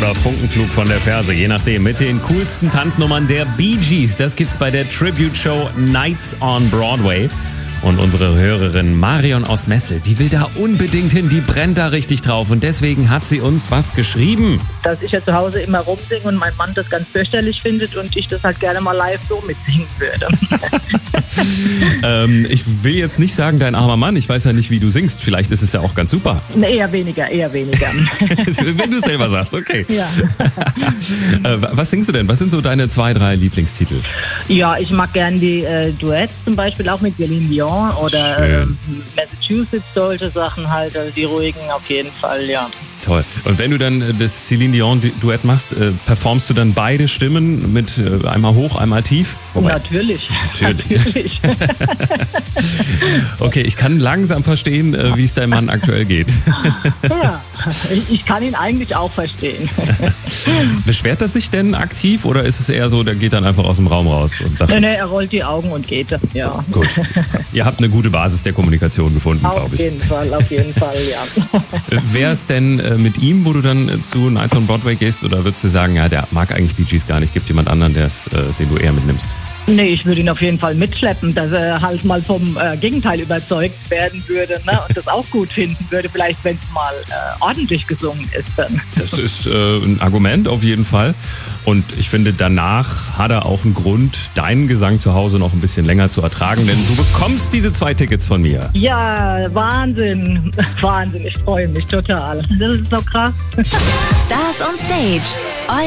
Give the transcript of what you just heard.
oder Funkenflug von der Ferse, je nachdem. Mit den coolsten Tanznummern der Bee Gees. Das gibt's bei der Tribute-Show Nights on Broadway. Und unsere Hörerin Marion aus Messel, die will da unbedingt hin, die brennt da richtig drauf. Und deswegen hat sie uns was geschrieben. Dass ich ja zu Hause immer rumsinge und mein Mann das ganz fürchterlich findet und ich das halt gerne mal live so mitsingen würde. Ich will jetzt nicht sagen, dein armer Mann, ich weiß ja nicht, wie du singst. Vielleicht ist es ja auch ganz super. Eher weniger. Wenn du es selber sagst, okay. Ja. Was singst du denn? Was sind so deine 2, 3 Lieblingstitel? Ja, ich mag gern die Duets, zum Beispiel auch mit Celine Dion oder Massachusetts, solche Sachen halt, also die ruhigen auf jeden Fall, ja. Toll. Und wenn du dann das Celine Dion-Duett machst, performst du dann beide Stimmen mit einmal hoch, einmal tief? Natürlich. Okay, ich kann langsam verstehen, wie es deinem Mann aktuell geht. Ja, ich kann ihn eigentlich auch verstehen. Beschwert er sich denn aktiv oder ist es eher so, der geht dann einfach aus dem Raum raus und sagt... Nee, er rollt die Augen und geht, ja. Gut. Ihr habt eine gute Basis der Kommunikation gefunden, glaube ich. Auf jeden Fall, ja. Wer ist denn mit ihm, wo du dann zu Nights on Broadway gehst, oder würdest du sagen, ja, der mag eigentlich Bee Gees gar nicht, gibt jemand anderen, den du eher mitnimmst? Nee, ich würde ihn auf jeden Fall mitschleppen, dass er halt mal vom Gegenteil überzeugt werden würde, ne? Und das auch gut finden würde, vielleicht wenn es mal ordentlich gesungen ist dann. Das ist ein Argument auf jeden Fall. Und ich finde, danach hat er auch einen Grund, deinen Gesang zu Hause noch ein bisschen länger zu ertragen, denn du bekommst diese 2 Tickets von mir. Ja, Wahnsinn. Wahnsinn, ich freue mich total. Das ist so krass. Stars on Stage.